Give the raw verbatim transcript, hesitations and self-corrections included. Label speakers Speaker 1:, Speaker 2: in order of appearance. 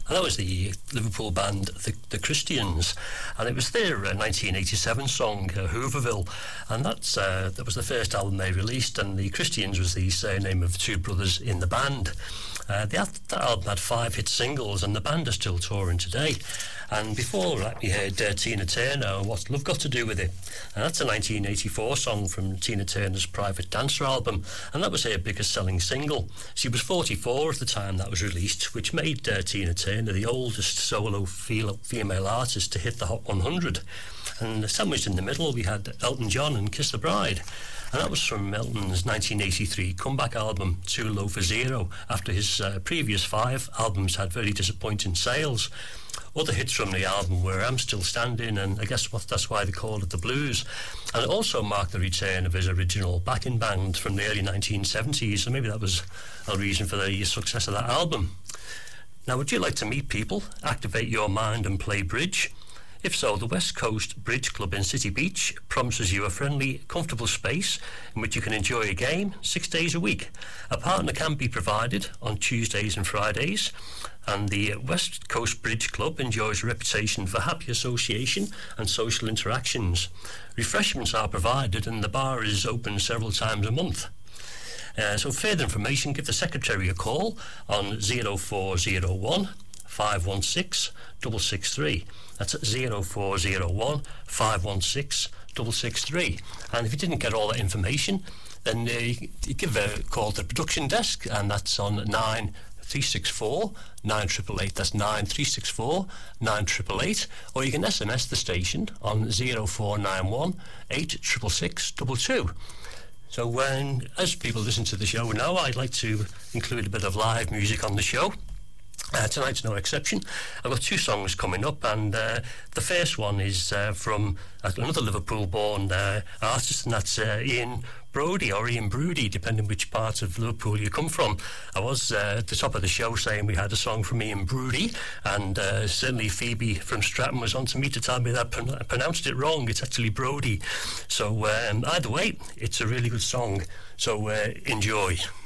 Speaker 1: And that was the Liverpool band, the, the Christians, and it was their uh, nineteen eighty-seven song, uh, Hooverville, and that's, uh, that was the first album they released, and the Christians was the surname of two brothers in the band. Uh, the, that album had five hit singles, and the band are still touring today. And before that, we heard uh, Tina Turner, What's Love Got to Do With It? And that's a nineteen eighty-four song from Tina Turner's Private Dancer album, and that was her biggest selling single. She was forty-four at the time that was released, which made uh, Tina Turner the oldest solo female artist to hit the Hot one hundred. And sandwiched in the middle we had Elton John and Kiss the Bride, and that was from Elton's nineteen eighty-three comeback album Too Low for Zero, after his uh, previous five albums had very disappointing sales. Other hits from the album were I'm Still Standing, and I guess what, that's why they called it the Blues. And it also marked the return of his original backing band from the early nineteen seventies, so maybe that was a reason for the success of that album. Now, would you like to meet people, activate your mind and play bridge? If so, the West Coast Bridge Club in City Beach promises you a friendly, comfortable space in which you can enjoy a game six days a week. A partner can be provided on Tuesdays and Fridays, and the West Coast Bridge Club enjoys a reputation for happy association and social interactions. Refreshments are provided, and the bar is open several times a month. Uh, so further information, give the secretary a call on zero four zero one, five one six, six six three. That's zero four zero one, five one six, six six three. And if you didn't get all that information, then uh, you, you give a call to the production desk, and that's on nine three six four, nine eight eight eight. That's nine three six four, nine eight eight eight. Or you can S M S the station on zero four nine one, eight six six six two two. So when, as people listen to the show now, I'd like to include a bit of live music on the show. Uh, tonight's no exception. I've got two songs coming up, and uh, the first one is uh, from another Liverpool-born uh, artist, and that's uh, Ian Brody, or Ian Broody, depending which part of Liverpool you come from. I was uh, at the top of the show saying we had a song from Ian Broody, and uh, certainly Phoebe from Stratton was on to me to tell me that I pron- pronounced it wrong. It's actually Brody. So um, either way, it's a really good song, so uh, enjoy.